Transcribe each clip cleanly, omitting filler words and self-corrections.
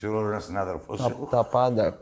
Ξέρω ένα συνάδελφο. Τα πάντα.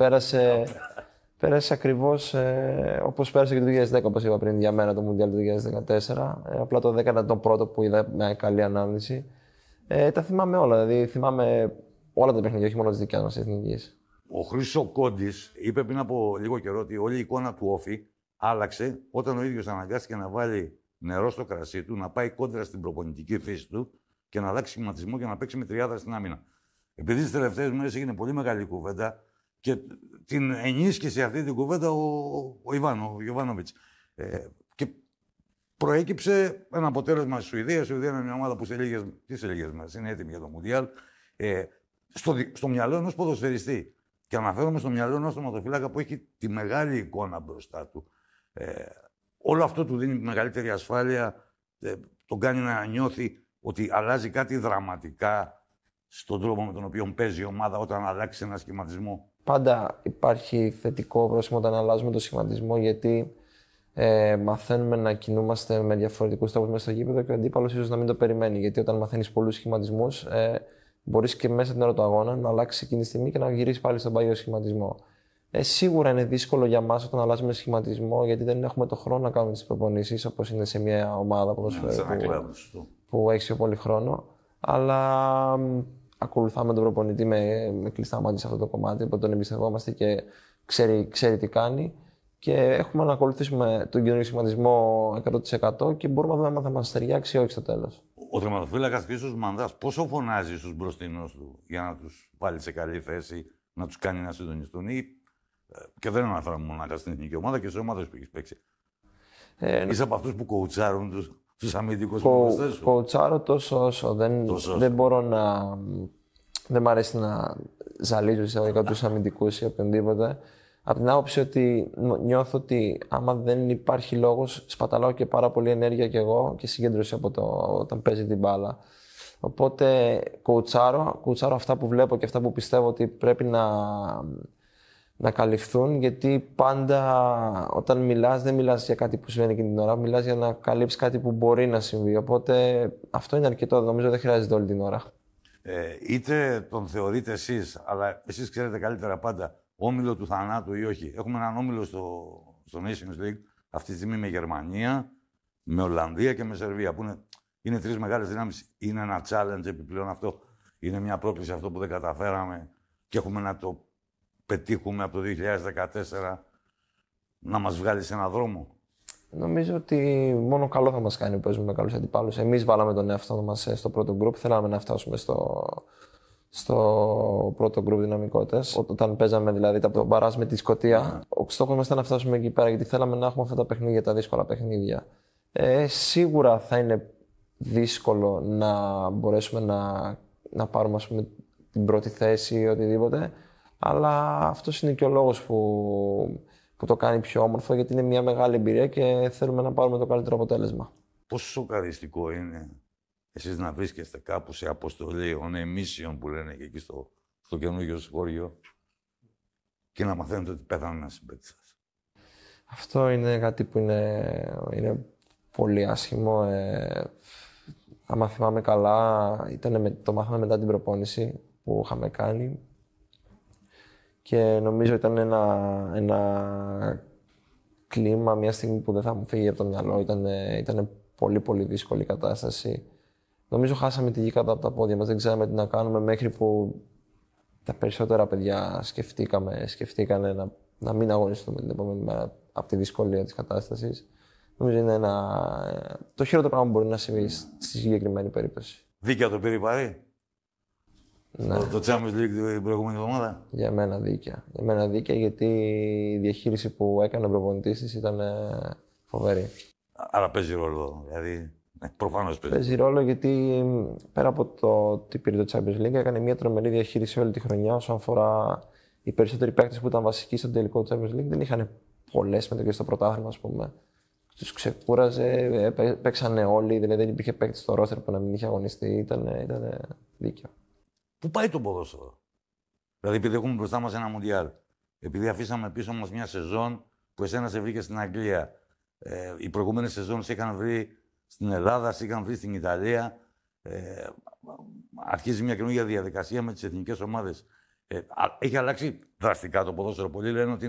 Πέρασε ακριβώς όπως πέρασε και το 2010, όπως είπα πριν, για μένα το Μουντιάλ του 2014. Απλά το 10 ήταν το πρώτο που είδα με καλή ανάμνηση. Τα θυμάμαι όλα, δηλαδή θυμάμαι όλα τα παιχνίδια, όχι μόνο της δικιάς μας εθνικής. Ο Χρήστος Κόντης είπε πριν από λίγο καιρό ότι όλη η εικόνα του Όφη άλλαξε όταν ο ίδιος αναγκάστηκε να βάλει νερό στο κρασί του, να πάει κόντρα στην προπονητική φύση του και να αλλάξει σχηματισμό και να παίξει με τριάδα στην άμυνα. Επειδή τις τελευταίες μέρες έγινε πολύ μεγάλη κουβέντα και την ενίσχυσε αυτή την κουβέντα ο Γιοβάνοβιτς. Και προέκυψε ένα αποτέλεσμα στη Σουηδία. Η Σουηδία είναι μια ομάδα που σε λίγες μέρες είναι έτοιμη για το Μουντιάλ. Στο μυαλό ενός ποδοσφαιριστή. Και αναφέρομαι στο μυαλό ενός τερματοφύλακα που έχει τη μεγάλη εικόνα μπροστά του. Όλο αυτό του δίνει μεγαλύτερη ασφάλεια, τον κάνει να νιώθει ότι αλλάζει κάτι δραματικά στον τρόπο με τον οποίο παίζει η ομάδα όταν αλλάξει ένα σχηματισμό. Πάντα υπάρχει θετικό πρόσημο όταν αλλάζουμε το σχηματισμό, γιατί μαθαίνουμε να κινούμαστε με διαφορετικούς τρόπους μέσα στο γήπεδο και ο αντίπαλος ίσως να μην το περιμένει. Γιατί όταν μαθαίνεις πολλούς σχηματισμούς, μπορείς και μέσα την ώρα του αγώνα να αλλάξει εκείνη τη στιγμή και να γυρίσει πάλι στον παλιό σχηματισμό. Σίγουρα είναι δύσκολο για μας όταν αλλάζουμε σχηματισμό, γιατί δεν έχουμε το χρόνο να κάνουμε τις προπονήσεις όπως είναι σε μια ομάδα που έχει πιο πολύ χρόνο. Αλλά ακολουθάμε τον προπονητή με κλειστά μάτια σε αυτό το κομμάτι, που τον εμπιστευόμαστε και ξέρει τι κάνει. Και έχουμε να ακολουθήσουμε τον καινούργιο σχηματισμό 100% και μπορούμε να δούμε αν θα μας ταιριάξει ή όχι στο τέλος. Ο τερματοφύλακας Χρήστος Μανδάς πόσο φωνάζει στους μπροστινούς του για να τους βάλει σε καλή θέση, να τους κάνει να συντονιστούν, ή και δεν αναφέραμε μονάχα στην εθνική ομάδα και σε ομάδες που έχεις παίξει. Είσαι από αυτούς που κοουτσάρουν τους αμυντικούς προπονητές σου. Κοουτσάρω τόσο όσο. Δεν μπορώ να... Δεν μ' αρέσει να ζαλίζω εισαγωγικά τους αμυντικούς ή οποιονδήποτε. Από την άποψη ότι νιώθω ότι άμα δεν υπάρχει λόγος, σπαταλάω και πάρα πολύ ενέργεια κι εγώ και συγκέντρωση όταν παίζει την μπάλα. Οπότε κοουτσάρω αυτά που βλέπω και αυτά που πιστεύω ότι πρέπει να καλυφθούν, γιατί πάντα όταν μιλάς δεν μιλάς για κάτι που συμβαίνει εκείνη την ώρα, μιλάς για να καλύψεις κάτι που μπορεί να συμβεί. Οπότε αυτό είναι αρκετό, νομίζω δεν χρειάζεται όλη την ώρα. Είτε τον θεωρείτε εσείς, αλλά εσείς ξέρετε καλύτερα πάντα, όμιλο του θανάτου ή όχι. Έχουμε έναν όμιλο στο Nations League αυτή τη στιγμή με Γερμανία, με Ολλανδία και με Σερβία, που είναι τρεις μεγάλες δυνάμεις. Είναι ένα challenge επιπλέον αυτό. Είναι μια πρόκληση αυτό που δεν καταφέραμε και έχουμε να το πετύχουμε από το 2014 να μας βγάλει σε έναν δρόμο. Νομίζω ότι μόνο καλό θα μας κάνει που παίζουμε με καλούς αντιπάλους. Εμείς βάλαμε τον εαυτό μας στο πρώτο γκρουπ, θέλαμε να φτάσουμε στο πρώτο γκρουπ δυναμικότητας. Όταν παίζαμε δηλαδή το μπαράζ με τη Σκωτία, ο στόχος μας ήταν να φτάσουμε εκεί πέρα, γιατί θέλαμε να έχουμε αυτά τα παιχνίδια, τα δύσκολα παιχνίδια. Σίγουρα θα είναι δύσκολο να μπορέσουμε να πάρουμε, ας πούμε, την πρώτη θέση ή οτιδήποτε, αλλά αυτός είναι και ο λόγος που το κάνει πιο όμορφο, γιατί είναι μια μεγάλη εμπειρία και θέλουμε να πάρουμε το καλύτερο αποτέλεσμα. Πόσο σοκαριστικό είναι εσείς να βρίσκεστε κάπου σε αποστολή, on a mission που λένε και εκεί στο καινούργιο σχολείο, και να μαθαίνετε ότι πέθανε ένα συμπαίκτης σας. Αυτό είναι κάτι που είναι πολύ άσχημο. Άμα θυμάμαι καλά, το μάθαμε μετά την προπόνηση που είχαμε κάνει και νομίζω ήταν ένα κλίμα, μια στιγμή που δεν θα μου φύγει από το μυαλό. Ήταν πολύ πολύ δύσκολη η κατάσταση. Νομίζω χάσαμε τη γη κάτω από τα πόδια μας, δεν ξέραμε τι να κάνουμε, μέχρι που τα περισσότερα παιδιά σκεφτήκανε να μην αγωνιστούμε την επόμενη μέρα από τη δυσκολία της κατάστασης. Νομίζω είναι το χειρότερο πράγμα που μπορεί να συμβεί στη συγκεκριμένη περίπτωση. Δίκαια το πήρε η Παρί. Ναι. Το Champions League την προηγούμενη εβδομάδα. Για μένα δίκαια, γιατί η διαχείριση που έκανε ο προπονητής της ήταν φοβερή. Άρα παίζει ρόλο, δηλαδή. Προφανώς παίζει ρόλο, γιατί πέρα από το τι πήρε το Champions League, έκανε μια τρομερή διαχείριση όλη τη χρονιά. Όσον αφορά οι περισσότεροι παίκτες που ήταν βασικοί στο τελικό του Champions League, δεν είχαν πολλές συμμετοχές στο πρωτάθλημα, ας πούμε. Τους ξεκούραζε, παίξανε όλοι, δηλαδή δεν υπήρχε παίκτη στο ρόστερ που να μην είχε αγωνιστεί. Ήταν δίκαιο. Πού πάει το ποδόσφαιρο? Δηλαδή, επειδή έχουμε μπροστά μας ένα Μουντιάλ, επειδή αφήσαμε πίσω μας μια σεζόν που εσένα σε βρήκε στην Αγγλία, οι προηγούμενες σεζόν σε είχαν βρει στην Ελλάδα, σε είχαν βρει στην Ιταλία, αρχίζει μια καινούργια διαδικασία με τις εθνικές ομάδες. Έχει αλλάξει δραστικά το ποδόσφαιρο. Πολλοί λένε ότι